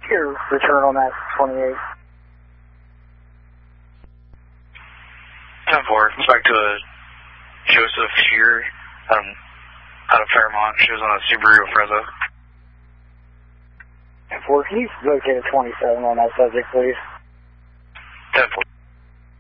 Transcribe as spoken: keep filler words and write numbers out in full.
Your return on that twenty-eight. ten four, back to a Joseph here, um, out of Fairmont. She was on a Subaru Impreza. ten four, can you locate a twenty-seven on that subject, please? ten four.